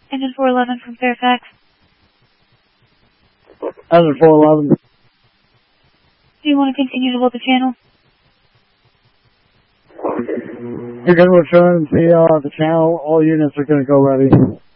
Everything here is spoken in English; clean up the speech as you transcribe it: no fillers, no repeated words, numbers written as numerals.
Engine 411 from Fairfax. Engine 411. Do you want to continue to hold the channel? You can return the channel. All units are going to go ready.